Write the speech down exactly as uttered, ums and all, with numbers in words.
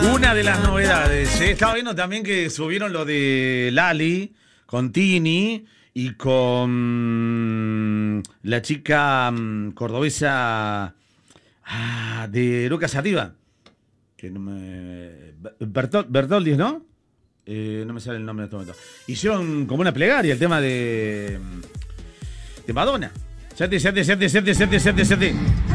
Una de las novedades. ¿eh? Estaba viendo también que subieron lo de Lali con Tini y con la chica mm, cordobesa ah, de Lucas Sativa. Que no me. Bertol, Bertoldi, ¿no? Eh, no me sale el nombre en este momento. Hicieron como una plegaria el tema de. de Madonna. Sete, sete, sete, sete, sete, sete, sete.